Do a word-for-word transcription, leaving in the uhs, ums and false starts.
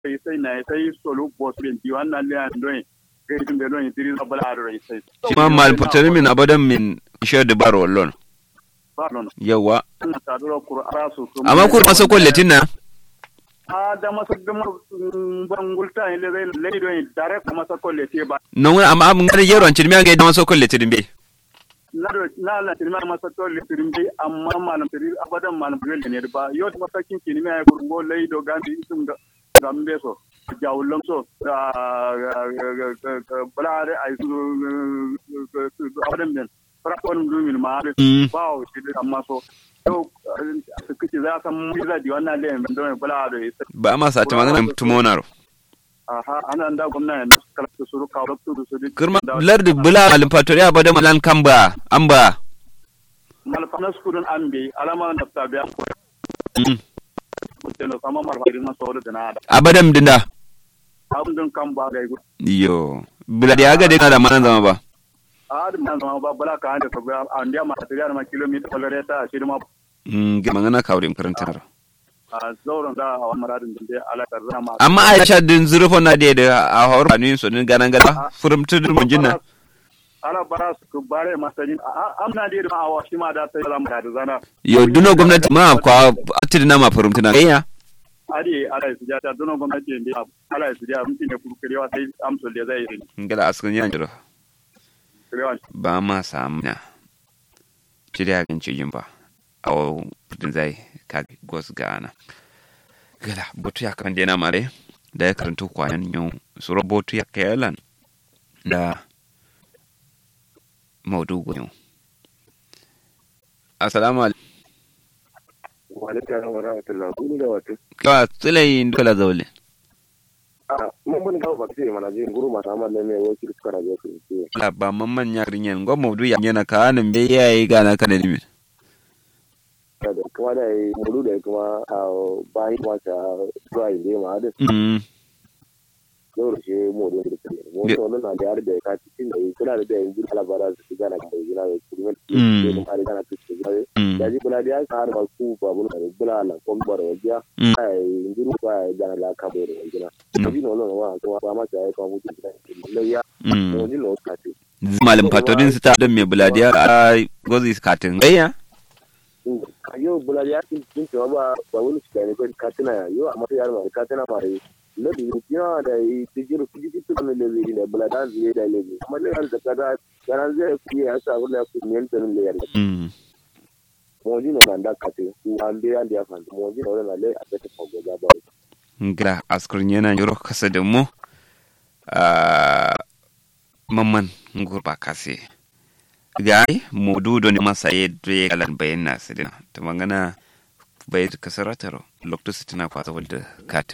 sai sai na sai solo boss bin diwan nan le an doin gaitin da doin tiri na bala da sai shi ma mal potari min abadan min share da baro lon pardon yawa ta dora qur'ana su amma kur maso kolletin na a da masa gama bangulta ile zai le doin direct masa kolleti ba non amma am ngare yero an cirmi ga da maso kolletin be na na la tirma masa kolletin be amma malam tiri abadan malam bele ne ba yo masa kin kini mai gurgo le do gambi sun ga gambe so jawulum so balare ay su abadan ben fara kon dumin ma bawo shi amma so to kici za san mu za di wannan le ben don balare ba ma sa ta magana tumonaro aha ana da gwamnati na kala su ru kawo su su kirma lardi bula malin fatori abadan malan kamba amba malfanas kudun ambe alama da tabiya kutelo sama marfarin na solo dana abadan dinda abun kan ba ga yo bula da ga da manan zama ba a da manan zama ba bala ka anda sabu an dia ma tafiya ma kilomita koloreta shi ma mm ga magana kawrin karantar a zauren da a maradin da ala karzana ma amma Aisha din zurfo na da da a hawar ne so din ganan gada furumtu din jinna ala bara su bare masajin amna da ma awa shi ma da sai zama da zana yo duno gwamnati ma kwa atidina ma furumtu na kayya ari ala su jata duno gwamnati ne ala su ja mun ne kurkurewa sai amsul da zai yi ngala askan yan jiro ba ma samna tiriya kan cijin ba awo pudin zai ka gos gana gala botu ya kan dena mare da ya karanto kwayan yau suro botu ya kayalan da maudugo yau assalamu alaikum wa alaikum wa rahmatullahi kun da wato ka tsilai kala zaule a mun mun ga ba sai mana jin guru ma sama ne mai wakil suka rabe ku la ba mamman ya rinyen go maudu ya yana ka nan be yayi gana kana dimi da kuma da maudu da kuma a bai ma ta zuwa ne ma da dole shi maudu da ke mu to nan da yar da ka cikin da kula da yanzu alabara su gana da gina da kuma ne mun fara gana cikin da ji kula da ka har ba ku ba mun da kula la kon bar wajiya ai yanzu ba da la ka bar wajiya ji no no wa ko ba ma ta ai ka mutu da ya mo ni lo ka ti malam fatorin su ta dan me buladiya a gozi katin gayya yo buladiya tin tin to ba ba wani shi ne ko katina yo amma ta yar ma katina ma rai lodi ya da tijiru tijiti to ne le ne bulada zai da le amma le an da kada garan zai ku ya sa wala ku ne tan le yar mo ni no da kate ku an be an da fan mo ni no na le a ta ko ga ba ngra askur nyana yoro kasa da mu a mamman ngurba kase gai modudo ne masaye da kalan bayan nasu dina ta magana bai kasarataro lokacin tana fata wadda kate